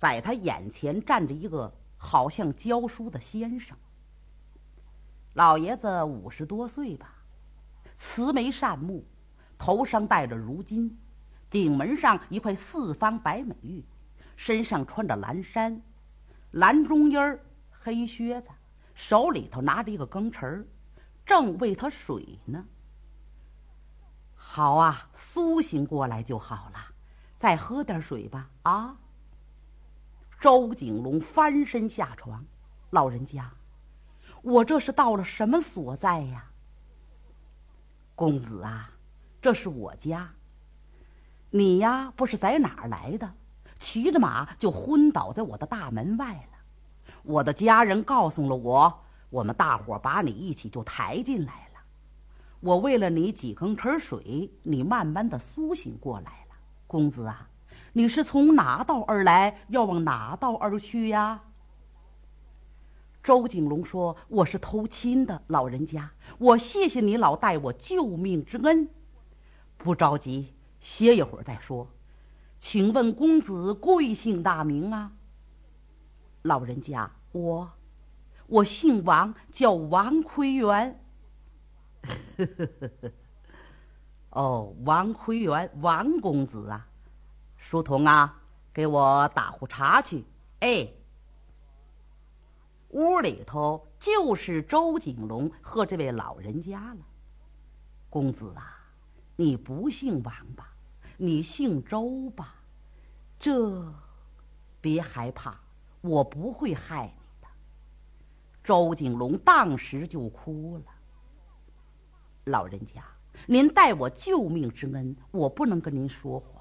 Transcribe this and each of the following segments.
在他眼前站着一个好像教书的先生。老爷子50多岁吧，慈眉善目，头上戴着如巾，顶门上一块四方白美玉，身上穿着蓝衫，蓝中衣儿，黑靴子，手里头拿着一个羹匙，正喂他水呢。好啊，苏醒过来就好了，再喝点水吧。啊！周景龙翻身下床，老人家，我这是到了什么所在呀？公子啊，这是我家。你呀，不是在哪儿来的？骑着马就昏倒在我的大门外了。我的家人告诉了我，我们大伙把你一起就抬进来了。我喂了你几羹匙水，你慢慢的苏醒过来了。公子啊，你是从哪道而来，要往哪道而去呀？周景龙说：我是偷亲的，老人家，我谢谢你老待我救命之恩。不着急，歇一会儿再说。请问公子贵姓大名啊？老人家，我姓王，叫王奎元。哦，王奎元，王公子啊。书童啊，给我打壶茶去。哎，屋里头就是周景龙和这位老人家了。公子啊，你不姓王吧？你姓周吧？这别害怕，我不会害你的。周景龙当时就哭了。老人家，您待我救命之恩，我不能跟您说谎。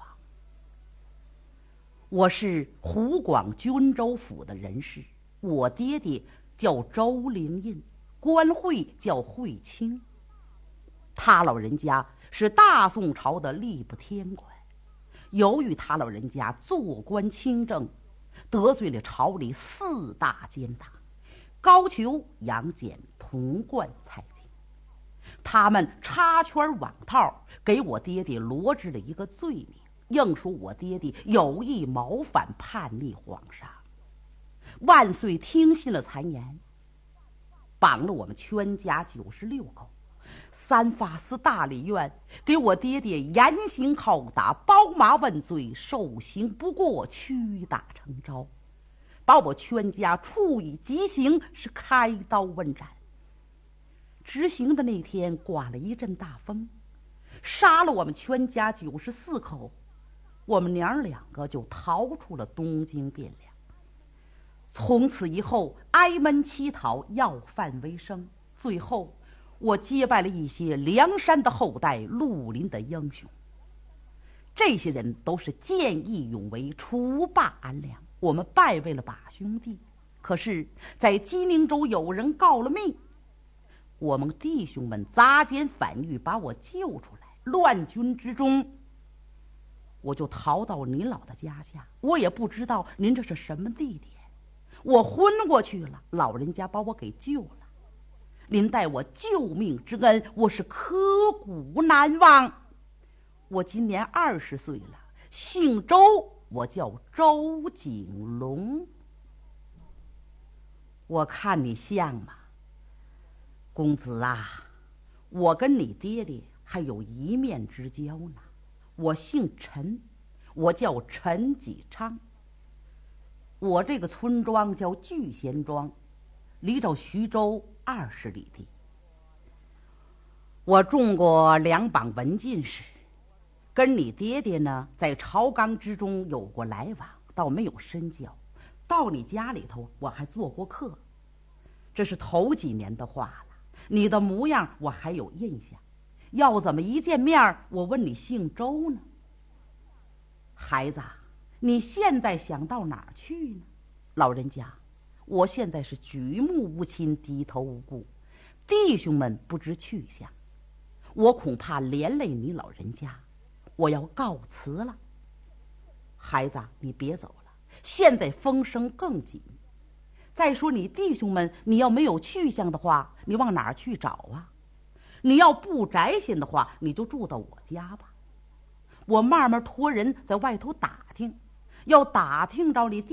我是湖广均州府的人士，我爹爹叫周灵印，官讳叫惠清。他老人家是大宋朝的吏部天官，由于他老人家做官清正，得罪了朝里4大奸党，高俅、杨戬、童贯、蔡京，他们插圈网套，给我爹爹罗织了一个罪名，硬说我爹爹有意谋反叛逆皇上。万岁听信了谗言，绑了我们全家96口，三法司大理院给我爹爹严刑拷打，包马问罪，受刑不过，屈打成招，把我全家处以极刑，是开刀问斩。执行的那天刮了一阵大风，杀了我们全家94口，我们娘2个就逃出了东京汴梁。从此以后挨门乞讨，要饭为生，最后我结拜了一些梁山的后代，绿林的英雄。这些人都是见义勇为，除霸安良，我们拜为了把兄弟。可是在鸡鸣州有人告了密，我们弟兄们杂奸反狱，把我救出来。乱军之中，我就逃到您老的家下，我也不知道您这是什么地点，我昏过去了，老人家把我给救了。您待我救命之恩，我是刻骨难忘。我今年20岁了，姓周，我叫周景龙。我看你像吗？公子啊，我跟你爹爹还有一面之交呢。我姓陈，我叫陈启昌。我这个村庄叫聚贤庄，离着徐州20里地。我中过2榜文进士，跟你爹爹呢在朝纲之中有过来往，倒没有深交。到你家里头我还做过客，这是头几年的话了。你的模样我还有印象，要怎么一见面我问你姓周呢？孩子，你现在想到哪儿去呢？老人家，我现在是举目无亲，低头无顾，弟兄们不知去向，我恐怕连累你老人家，我要告辞了。孩子，你别走了，现在风声更紧。再说你弟兄们，你要没有去向的话，你往哪儿去找啊？你要不宅心的话，你就住到我家吧。我慢慢托人在外头打听，要打听着你弟